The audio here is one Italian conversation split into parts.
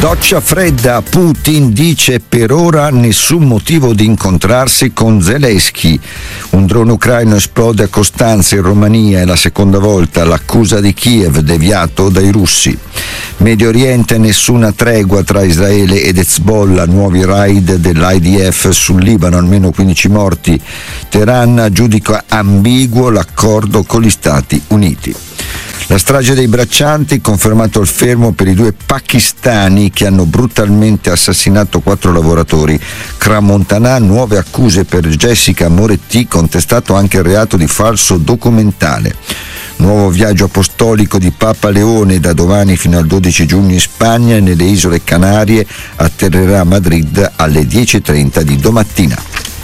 Doccia fredda, Putin dice per ora nessun motivo di incontrarsi con Zelensky. Un drone ucraino esplode a Costanza in Romania, è la seconda volta, l'accusa di Kiev deviato dai russi. Medio Oriente, nessuna tregua tra Israele ed Hezbollah, nuovi raid dell'IDF sul Libano, almeno 15 morti. Teheran giudica ambiguo l'accordo con gli Stati Uniti. La strage dei braccianti, confermato il fermo per i 2 pakistani che hanno brutalmente assassinato 4 lavoratori. Crans-Montana, nuove accuse per Jessica Moretti, contestato anche il reato di falso documentale. Nuovo viaggio apostolico di Papa Leone da domani fino al 12 giugno in Spagna e nelle isole Canarie, atterrerà a Madrid alle 10:30 di domattina.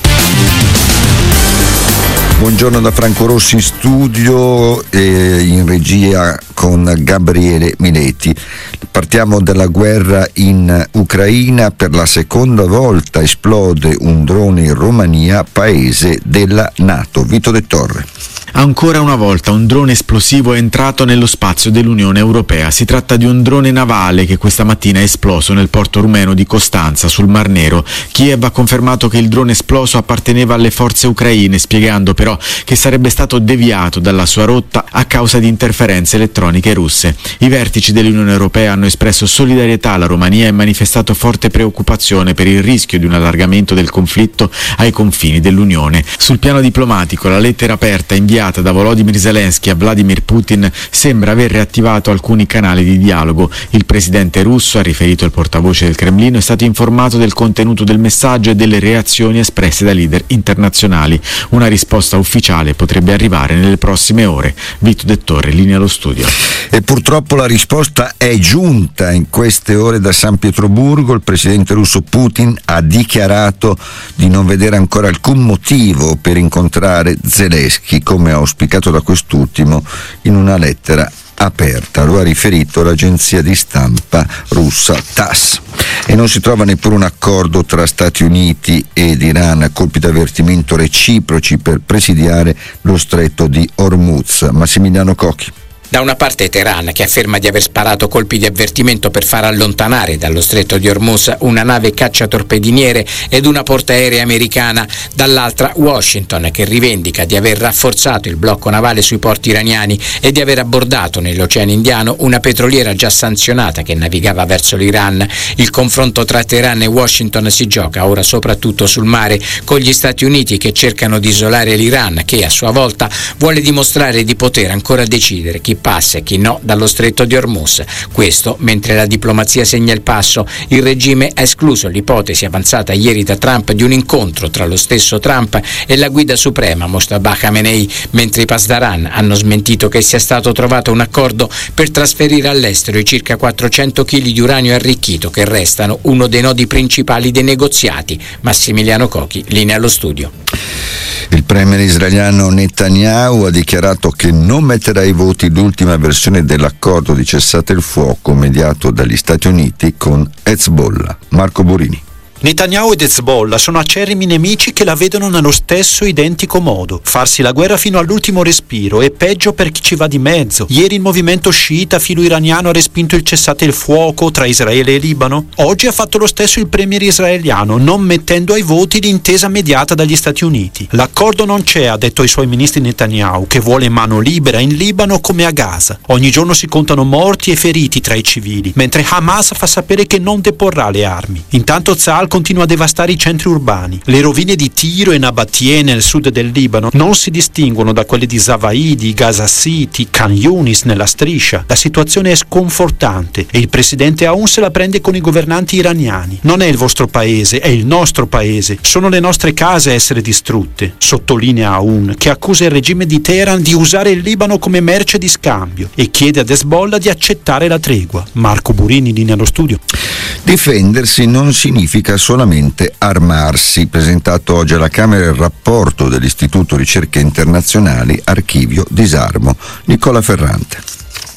Buongiorno da Franco Rossi in studio e in regia con Gabriele Miletti. Partiamo dalla guerra in Ucraina. Per la seconda volta esplode un drone in Romania, paese della NATO. Vito De Torre. Ancora una volta un drone esplosivo è entrato nello spazio dell'Unione Europea. Si tratta di un drone navale che questa mattina è esploso nel porto rumeno di Costanza, sul Mar Nero. Kiev ha confermato che il drone esploso apparteneva alle forze ucraine, spiegando però che sarebbe stato deviato dalla sua rotta a causa di interferenze elettroniche russe. I vertici dell'Unione Europea hanno espresso solidarietà alla Romania e manifestato forte preoccupazione per il rischio di un allargamento del conflitto ai confini dell'Unione. Sul piano diplomatico, la lettera aperta inviata da Volodymyr Zelensky a Vladimir Putin sembra aver riattivato alcuni canali di dialogo. Il presidente russo, ha riferito il portavoce del Cremlino, è stato informato del contenuto del messaggio e delle reazioni espresse da leader internazionali. Una risposta ufficiale potrebbe arrivare nelle prossime ore. Vito De Torre, linea allo studio. E purtroppo la risposta è giunta in queste ore da San Pietroburgo. Il presidente russo Putin ha dichiarato di non vedere ancora alcun motivo per incontrare Zelensky, come auspicato da quest'ultimo in una lettera aperta. Lo ha riferito l'agenzia di stampa russa TASS. E non si trova neppure un accordo tra Stati Uniti ed Iran, colpi d'avvertimento reciproci per presidiare lo stretto di Hormuz. Massimiliano Cocchi. Da una parte Teheran, che afferma di aver sparato colpi di avvertimento per far allontanare dallo stretto di Hormuz una nave cacciatorpediniere ed una portaerei americana, dall'altra Washington, che rivendica di aver rafforzato il blocco navale sui porti iraniani e di aver abbordato nell'Oceano Indiano una petroliera già sanzionata che navigava verso l'Iran. Il confronto tra Teheran e Washington si gioca ora soprattutto sul mare, con gli Stati Uniti che cercano di isolare l'Iran, che a sua volta vuole dimostrare di poter ancora decidere chi passa e chi no dallo stretto di Hormuz. Questo mentre la diplomazia segna il passo. Il regime ha escluso l'ipotesi avanzata ieri da Trump di un incontro tra lo stesso Trump e la guida suprema Mojtaba Khamenei, mentre i Pasdaran hanno smentito che sia stato trovato un accordo per trasferire all'estero i circa 400 kg di uranio arricchito che restano uno dei nodi principali dei negoziati. Massimiliano Cocchi, linea allo studio. Il premier israeliano Netanyahu ha dichiarato che non metterà ai voti l'ultima versione dell'accordo di cessate il fuoco mediato dagli Stati Uniti con Hezbollah. Marco Borini. Netanyahu ed Hezbollah sono acerrimi nemici che la vedono nello stesso identico modo. Farsi la guerra fino all'ultimo respiro è peggio per chi ci va di mezzo. Ieri il movimento sciita filo-iraniano ha respinto il cessate il fuoco tra Israele e Libano. Oggi ha fatto lo stesso il premier israeliano, non mettendo ai voti l'intesa mediata dagli Stati Uniti. L'accordo non c'è, ha detto ai suoi ministri Netanyahu, che vuole mano libera in Libano come a Gaza. Ogni giorno si contano morti e feriti tra i civili, mentre Hamas fa sapere che non deporrà le armi. Intanto Tzal continua a devastare i centri urbani. Le rovine di Tiro e Nabatie nel sud del Libano non si distinguono da quelle di Zavaidi, Gaza City, Khan Yunis nella striscia. La situazione è sconfortante e il presidente Aoun se la prende con i governanti iraniani. Non è il vostro paese, è il nostro paese. Sono le nostre case a essere distrutte, sottolinea Aoun, che accusa il regime di Teheran di usare il Libano come merce di scambio e chiede ad Hezbollah di accettare la tregua. Marco Burini, linea allo studio. Difendersi non significa solamente armarsi. Presentato oggi alla Camera il rapporto dell'Istituto Ricerche Internazionali Archivio Disarmo. Nicola Ferrante.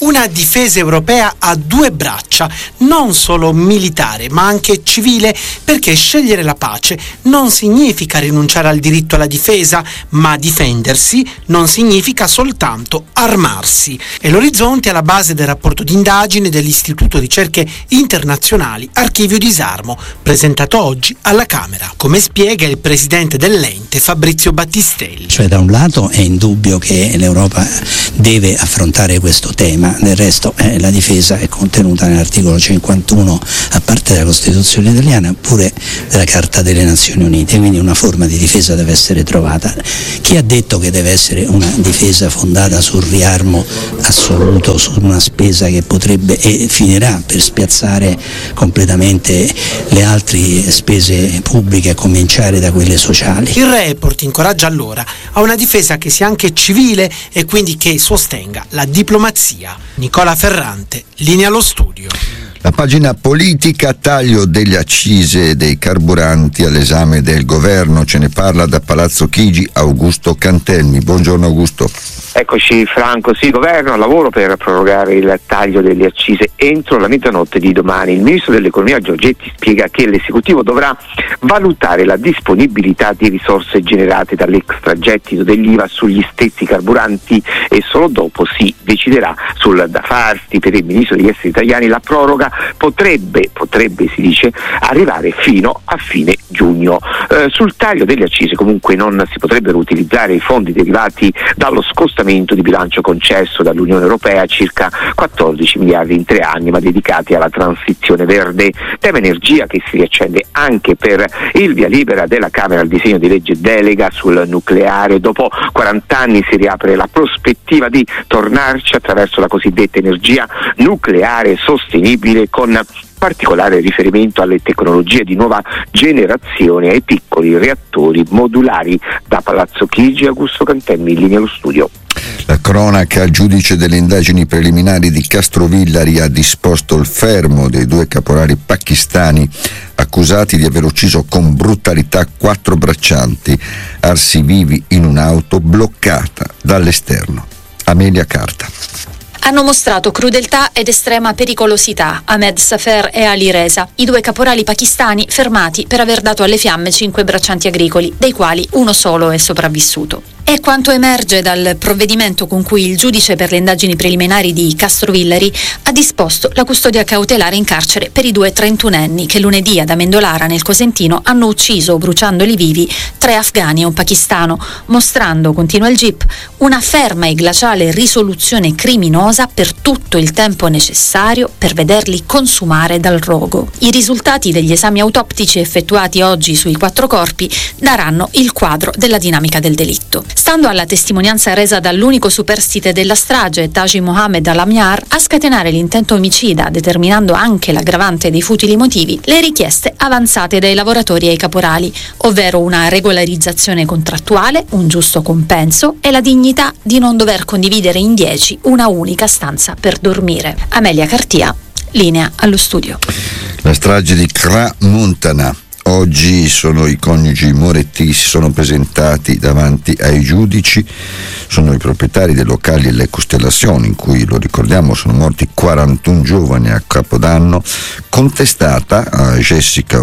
Una difesa europea a due braccia, non solo militare ma anche civile, perché scegliere la pace non significa rinunciare al diritto alla difesa, ma difendersi non significa soltanto armarsi. È l'orizzonte alla base del rapporto d'indagine dell'Istituto Ricerche Internazionali Archivio Disarmo, presentato oggi alla Camera, come spiega il presidente dell'ente Fabrizio Battistelli. Cioè, da un lato è indubbio che l'Europa deve affrontare questo tema, del resto la difesa è contenuta nell'articolo 51 a parte della Costituzione italiana, pure della Carta delle Nazioni Unite, quindi una forma di difesa deve essere trovata. Chi ha detto che deve essere una difesa fondata sul riarmo assoluto, su una spesa che potrebbe e finirà per spiazzare completamente le altre spese pubbliche, a cominciare da quelle sociali? Il report incoraggia allora a una difesa che sia anche civile e quindi che sostenga la diplomazia. Nicola Ferrante, linea allo studio. La pagina politica, taglio delle accise dei carburanti all'esame del governo. Ce ne parla da Palazzo Chigi Augusto Cantelmi. Buongiorno Augusto. Eccoci Franco, sì, governo al lavoro per prorogare il taglio delle accise entro la mezzanotte di domani. Il ministro dell'economia Giorgetti spiega che l'esecutivo dovrà valutare la disponibilità di risorse generate dall'extragettito dell'IVA sugli stessi carburanti e solo dopo si deciderà sul da farsi. Per il ministro degli esteri italiani la proroga potrebbe si dice arrivare fino a fine giugno. Sul taglio delle accise comunque non si potrebbero utilizzare i fondi derivati dallo scostamento di bilancio concesso dall'Unione Europea, circa 14 miliardi in 3 anni, ma dedicati alla transizione verde. Tema energia che si riaccende anche per il via libera della Camera al disegno di legge delega sul nucleare. Dopo 40 anni si riapre la prospettiva di tornarci attraverso la cosiddetta energia nucleare sostenibile, con particolare riferimento alle tecnologie di nuova generazione e ai piccoli reattori modulari. Da Palazzo Chigi Augusto Cantelmi, in linea allo studio. La cronaca: il giudice delle indagini preliminari di Castrovillari ha disposto il fermo dei 2 caporali pakistani accusati di aver ucciso con brutalità 4 braccianti arsi vivi in un'auto bloccata dall'esterno. Amelia Carta. Hanno mostrato crudeltà ed estrema pericolosità Ahmed Safer e Ali Reza, i 2 caporali pakistani fermati per aver dato alle fiamme 5 braccianti agricoli, dei quali uno solo è sopravvissuto. È quanto emerge dal provvedimento con cui il giudice per le indagini preliminari di Castrovillari ha disposto la custodia cautelare in carcere per i 2 trentunenni che lunedì ad Amendolara, nel Cosentino, hanno ucciso, bruciandoli vivi, 3 afghani e un pakistano, mostrando, continua il GIP, una ferma e glaciale risoluzione criminosa per tutto il tempo necessario per vederli consumare dal rogo. I risultati degli esami autoptici effettuati oggi sui 4 corpi daranno il quadro della dinamica del delitto. Stando alla testimonianza resa dall'unico superstite della strage, Taji Mohammed Al-Amyar, a scatenare l'intento omicida, determinando anche l'aggravante dei futili motivi, le richieste avanzate dai lavoratori ai caporali, ovvero una regolarizzazione contrattuale, un giusto compenso e la dignità di non dover condividere in 10 una unica stanza per dormire. Amelia Cartia, linea allo studio. La strage di Crans-Montana. Oggi sono i coniugi Moretti, si sono presentati davanti ai giudici, sono i proprietari dei locali Le Costellazioni, in cui, lo ricordiamo, sono morti 41 giovani a Capodanno, contestata a Jessica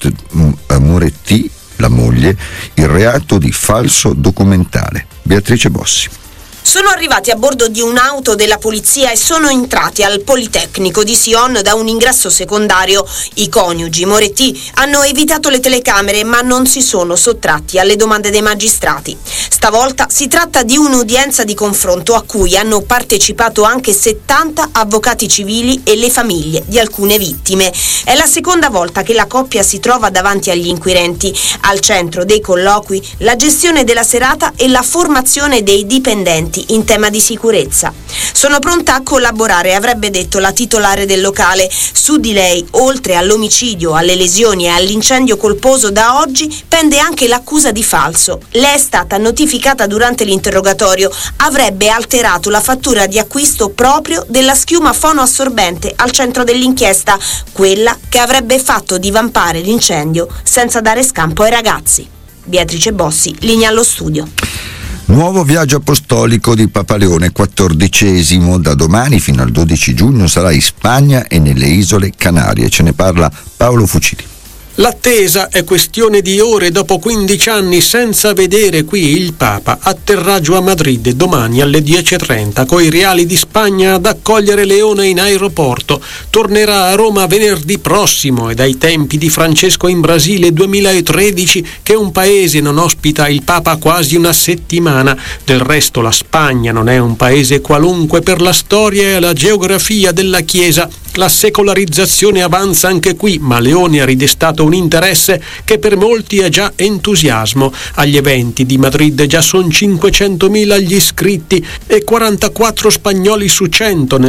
Moretti, la moglie, il reato di falso documentale. Beatrice Bossi. Sono arrivati a bordo di un'auto della polizia e sono entrati al Politecnico di Sion da un ingresso secondario. I coniugi Moretti hanno evitato le telecamere ma non si sono sottratti alle domande dei magistrati. Stavolta si tratta di un'udienza di confronto a cui hanno partecipato anche 70 avvocati civili e le famiglie di alcune vittime. È la seconda volta che la coppia si trova davanti agli inquirenti. Al centro dei colloqui la gestione della serata e la formazione dei dipendenti in tema di sicurezza. Sono pronta a collaborare, avrebbe detto la titolare del locale. Su di lei, oltre all'omicidio, alle lesioni e all'incendio colposo, da oggi pende anche l'accusa di falso. Le è stata notificata durante l'interrogatorio. Avrebbe alterato la fattura di acquisto proprio della schiuma fonoassorbente al centro dell'inchiesta, quella che avrebbe fatto divampare l'incendio senza dare scampo ai ragazzi. Beatrice Bossi, linea allo studio. Nuovo viaggio apostolico di Papa Leone XIV. Da domani fino al 12 giugno sarà in Spagna e nelle isole Canarie. Ce ne parla Paolo Fucili. L'attesa è questione di ore. Dopo 15 anni senza vedere qui il Papa, atterraggio a Madrid domani alle 10:30 coi reali di Spagna ad accogliere Leone in aeroporto. Tornerà a Roma venerdì prossimo e dai tempi di Francesco in Brasile 2013 che un paese non ospita il Papa quasi una settimana. Del resto la Spagna non è un paese qualunque per la storia e la geografia della Chiesa. La secolarizzazione avanza anche qui, ma Leone ha ridestato un interesse che per molti è già entusiasmo. Agli eventi di Madrid già sono 500.000 gli iscritti e 44 spagnoli su 100 nel